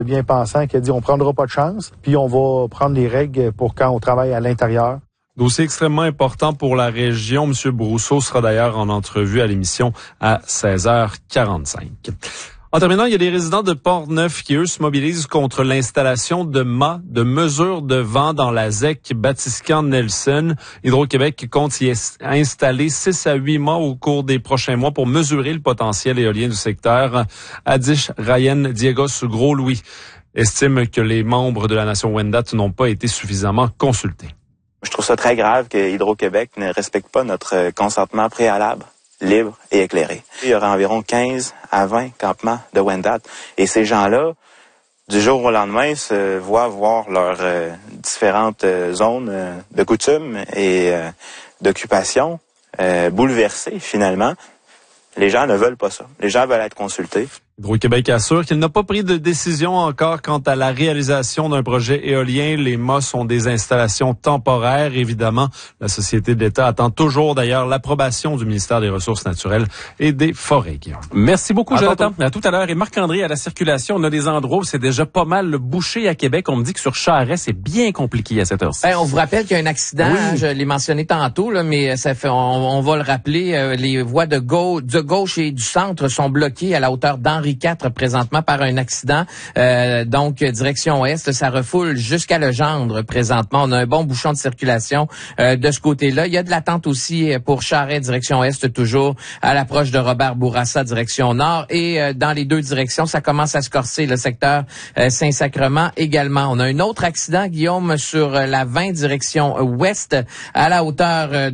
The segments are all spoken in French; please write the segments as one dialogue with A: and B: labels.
A: bien pensant qui a dit on prendra pas de chance, puis on va prendre les règles pour quand on travaille à l'intérieur.
B: Dossier extrêmement important pour la région. M. Brousseau sera d'ailleurs en entrevue à l'émission à 16h45. En terminant, il y a des résidents de Port-Neuf qui, eux, se mobilisent contre l'installation de mâts de mesure de vent dans la ZEC Batiscan-Nelson. Hydro-Québec compte y installer 6 à 8 mâts au cours des prochains mois pour mesurer le potentiel éolien du secteur. Adish Ryan Diegos Gros-Louis estime que les membres de la nation Wendat n'ont pas été suffisamment consultés.
C: Je trouve ça très grave que Hydro-Québec ne respecte pas notre consentement préalable, libre et éclairé. Il y aura environ 15 à 20 campements de Wendat. Et ces gens-là, du jour au lendemain, se voient voir leurs différentes zones de coutume et d'occupation bouleversées finalement. Les gens ne veulent pas ça. Les gens veulent être consultés.
B: Hydro-Québec assure qu'il n'a pas pris de décision encore quant à la réalisation d'un projet éolien. Les mâts sont des installations temporaires. Évidemment, la Société d'État attend toujours d'ailleurs l'approbation du ministère des Ressources naturelles et des Forêts.
D: Merci beaucoup, Jonathan. À tout à l'heure. Et Marc-André, à la circulation, on a des endroits où c'est déjà pas mal bouché à Québec. On me dit que sur Charest, c'est bien compliqué à cette heure-ci.
E: On vous rappelle qu'il y a un accident. Oui. Je l'ai mentionné tantôt, là, mais ça fait, on va le rappeler. Les voies de gauche et du centre sont bloquées à la hauteur d'Henri IV présentement par un accident. Donc, direction ouest, ça refoule jusqu'à Legendre présentement. On a un bon bouchon de circulation de ce côté-là. Il y a de l'attente aussi pour Charest, direction est, toujours à l'approche de Robert Bourassa, direction nord. Et dans les deux directions, ça commence à se corser, le secteur Saint-Sacrement également. On a un autre accident, Guillaume, sur la 20, direction ouest, à la hauteur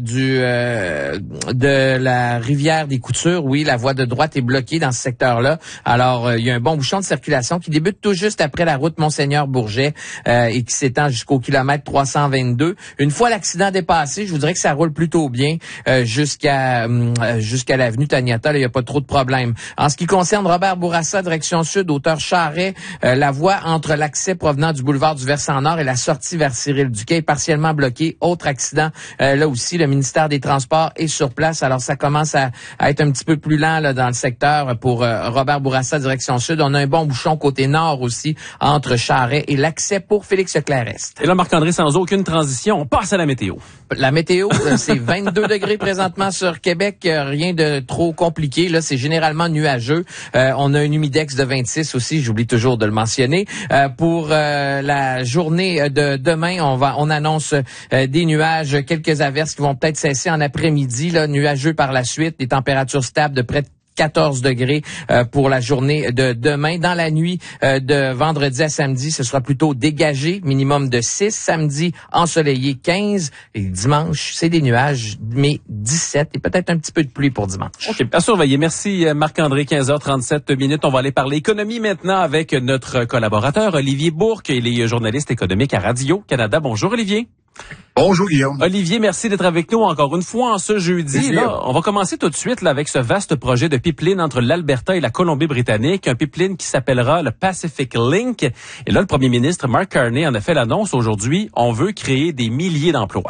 E: de la rivière des Coutures. Oui, la voie de droite est bloquée dans ce secteur-là. Alors, il y a un bon bouchon de circulation qui débute tout juste après la route Monseigneur-Bourget et qui s'étend jusqu'au kilomètre 322. Une fois l'accident dépassé, je vous dirais que ça roule plutôt bien jusqu'à l'avenue Taniata. Là, il n'y a pas trop de problèmes. En ce qui concerne Robert Bourassa, direction sud, hauteur Charest, la voie entre l'accès provenant du boulevard du Versant Nord et la sortie vers Cyril-Duquet est partiellement bloquée. Autre accident, là aussi, le ministère des Transports est sur place. Alors, ça commence à être un petit peu plus lent là, dans le secteur pour Robert Bourassa, direction sud. On a un bon bouchon côté nord aussi, entre Charest et l'accès pour Félix-Leclerc-Est.
D: Et là, Marc-André, sans aucune transition, on passe à la météo.
E: La météo, c'est 22 degrés présentement sur Québec. Rien de trop compliqué. Là, c'est généralement nuageux. On a un humidex de 26 aussi. J'oublie toujours de le mentionner. Pour la journée de demain, on annonce des nuages, quelques averses qui vont peut-être cesser en après-midi. Là, nuageux par la suite. Des températures stables de près de 14 degrés pour la journée de demain. Dans la nuit de vendredi à samedi, ce sera plutôt dégagé, minimum de 6. Samedi, ensoleillé 15. Et dimanche, c'est des nuages, mais 17 et peut-être un petit peu de pluie pour dimanche.
D: OK, à surveiller. Merci Marc-André, 15h37. On va aller parler économie maintenant avec notre collaborateur Olivier Bourque. Il est journaliste économique à Radio-Canada. Bonjour Olivier.
F: Bonjour Guillaume.
D: Olivier, merci d'être avec nous encore une fois en ce jeudi. Là, on va commencer tout de suite là, avec ce vaste projet de pipeline entre l'Alberta et la Colombie-Britannique, un pipeline qui s'appellera le Pacific Link. Et là, le premier ministre Mark Carney en a fait l'annonce aujourd'hui. On veut créer des milliers d'emplois.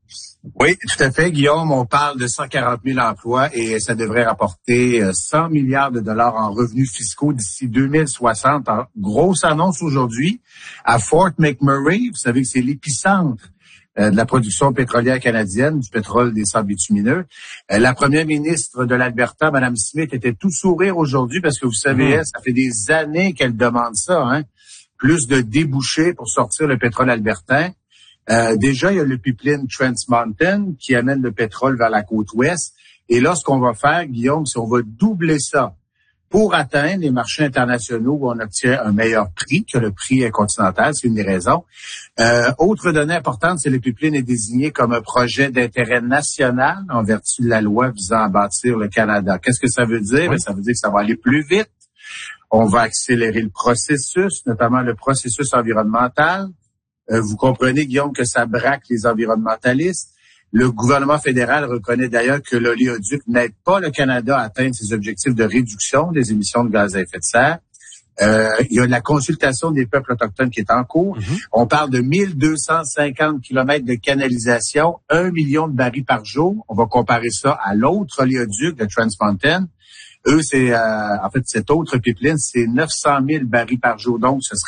F: Oui, tout à fait, Guillaume. On parle de 140 000 emplois et ça devrait rapporter 100 milliards de dollars en revenus fiscaux d'ici 2060. Alors, grosse annonce aujourd'hui à Fort McMurray. Vous savez que c'est l'épicentre de la production pétrolière canadienne, du pétrole, des sables bitumineux. La première ministre de l'Alberta, Mme Smith, était tout sourire aujourd'hui parce que vous savez, ça fait des années qu'elle demande ça, hein, plus de débouchés pour sortir le pétrole albertain. Déjà, il y a le pipeline Trans Mountain qui amène le pétrole vers la côte ouest. Et là, ce qu'on va faire, Guillaume, c'est qu'on va doubler ça pour atteindre les marchés internationaux où on obtient un meilleur prix que le prix continental. C'est une des raisons. Autre donnée importante, c'est que le pipeline est désigné comme un projet d'intérêt national en vertu de la loi visant à bâtir le Canada. Qu'est-ce que ça veut dire? Oui. Ça veut dire que ça va aller plus vite. On va accélérer le processus, notamment le processus environnemental. Vous comprenez, Guillaume, que ça braque les environnementalistes. Le gouvernement fédéral reconnaît d'ailleurs que l'oléoduc n'aide pas le Canada à atteindre ses objectifs de réduction des émissions de gaz à effet de serre. Il y a la consultation des peuples autochtones qui est en cours. On parle de 1250 kilomètres de canalisation, 1 million de barils par jour. On va comparer ça à l'autre oléoduc de Trans Mountain. Eux, c'est en fait, cette autre pipeline, c'est 900 000 barils par jour. Donc, ce serait